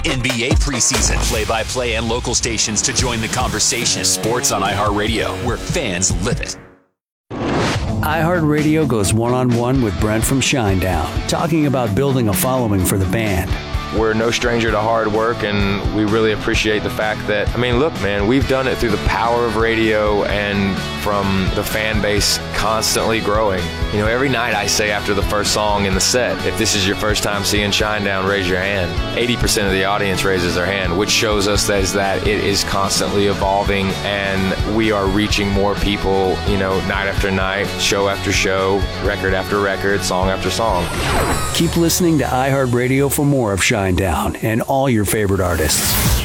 NBA preseason, play-by-play, and local stations to join the conversation. Sports on iHeartRadio, where fans live it. iHeartRadio goes one-on-one with Brent from Shinedown, talking about building a following for the band. We're no stranger to hard work, and we really appreciate the fact that, look, man, we've done it through the power of radio and from the fan base constantly growing. Every night I say after the first song in the set, if this is your first time seeing Shinedown, raise your hand. 80% of the audience raises their hand, which shows us that it is constantly evolving, and we are reaching more people, night after night, show after show, record after record, song after song. Keep listening to iHeartRadio for more of Shinedown and all your favorite artists.